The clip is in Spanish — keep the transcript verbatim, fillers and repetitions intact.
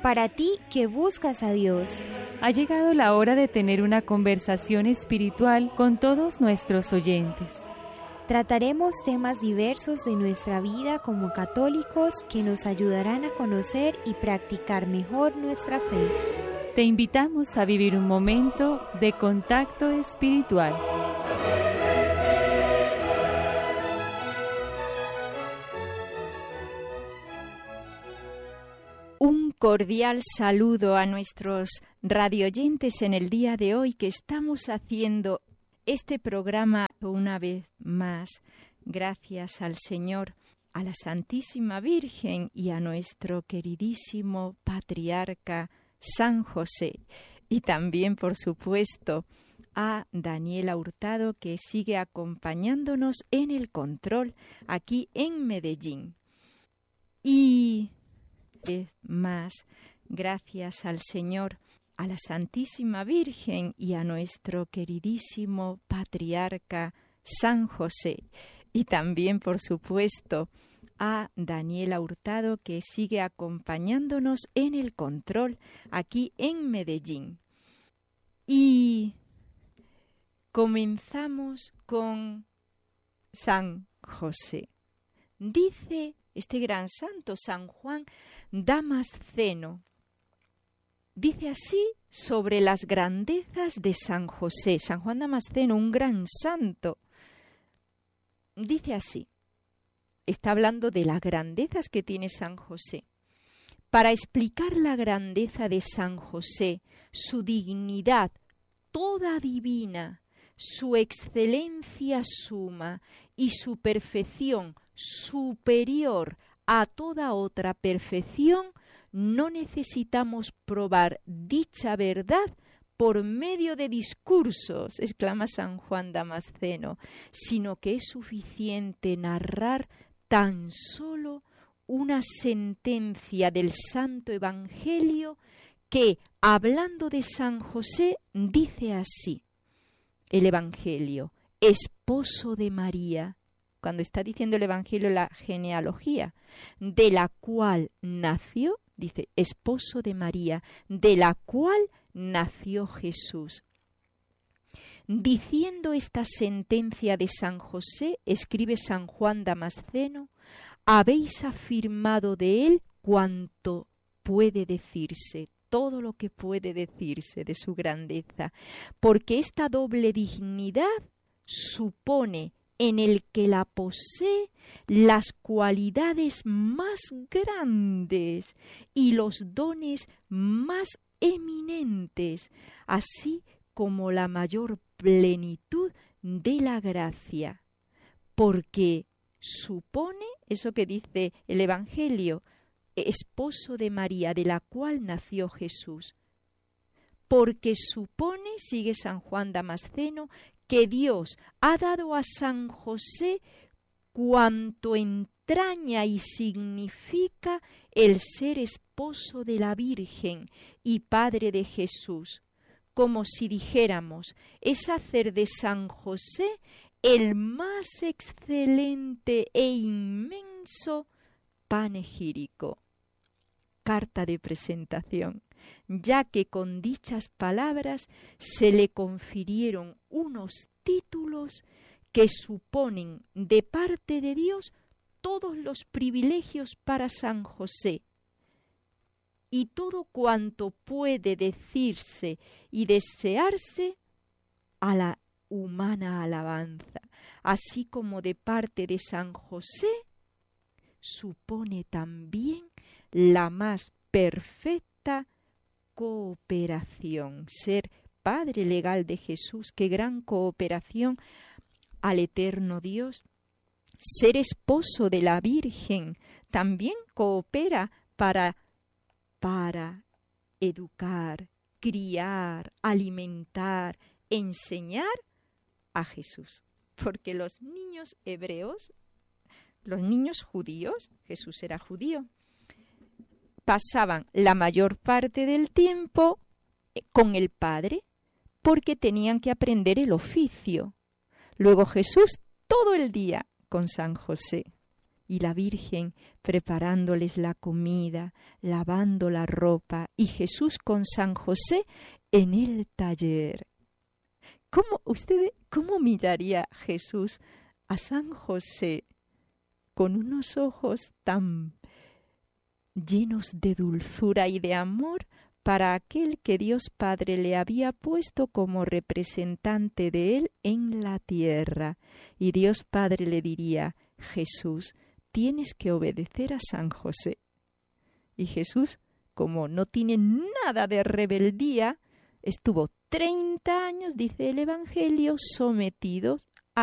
Para ti que buscas a Dios, ha llegado la hora de tener una conversación espiritual con todos nuestros oyentes. Trataremos temas diversos de nuestra vida como católicos que nos ayudarán a conocer y practicar mejor nuestra fe. Te invitamos a vivir un momento de contacto espiritual. Un cordial saludo a nuestros radioyentes en el día de hoy que estamos haciendo este programa una vez más. Gracias al Señor, a la Santísima Virgen y a nuestro queridísimo patriarca San José. Y también, por supuesto, a Daniela Hurtado, que sigue acompañándonos en el control aquí en Medellín. Y vez más, gracias al Señor, a la Santísima Virgen y a nuestro queridísimo patriarca San José. Y también, por supuesto, a Daniela Hurtado, que sigue acompañándonos en el control aquí en Medellín. Y comenzamos con San José. Dice este gran santo, San Juan Damasceno, dice así sobre las grandezas de San José. San Juan Damasceno, un gran santo, dice así, está hablando de las grandezas que tiene San José. Para explicar la grandeza de San José, su dignidad toda divina, su excelencia suma y su perfección superior a toda otra perfección, no necesitamos probar dicha verdad por medio de discursos, exclama San Juan Damasceno, sino que es suficiente narrar tan solo una sentencia del Santo Evangelio que, hablando de San José, dice así, el Evangelio, esposo de María, cuando está diciendo el Evangelio la genealogía, de la cual nació, dice, esposo de María, de la cual nació Jesús. Diciendo esta sentencia de San José, escribe San Juan Damasceno, habéis afirmado de él cuanto puede decirse, todo lo que puede decirse de su grandeza, porque esta doble dignidad supone en el que la posee las cualidades más grandes y los dones más eminentes, así como la mayor plenitud de la gracia, porque supone, eso que dice el Evangelio, esposo de María, de la cual nació Jesús, porque supone, sigue San Juan Damasceno, que Dios ha dado a San José cuanto entraña y significa el ser esposo de la Virgen y padre de Jesús, como si dijéramos, es hacer de San José el más excelente e inmenso panegírico. Carta de presentación, ya que con dichas palabras se le confirieron unos títulos que suponen de parte de Dios todos los privilegios para San José y todo cuanto puede decirse y desearse a la humana alabanza, así como de parte de San José supone también la más perfecta cooperación, ser Padre legal de Jesús, qué gran cooperación al eterno Dios, ser esposo de la Virgen, también coopera para, para educar, criar, alimentar, enseñar a Jesús, porque los niños hebreos, los niños judíos, Jesús era judío, pasaban la mayor parte del tiempo con el Padre porque tenían que aprender el oficio. Luego Jesús todo el día con San José. y la Virgen preparándoles la comida, lavando la ropa, y Jesús con San José en el taller. ¿Cómo, usted, cómo miraría Jesús a San José con unos ojos tan llenos de dulzura y de amor para aquel que Dios Padre le había puesto como representante de él en la tierra? Y Dios Padre le diría: Jesús, tienes que obedecer a San José. Y Jesús, como no tiene nada de rebeldía, estuvo treinta años, dice el Evangelio, sometido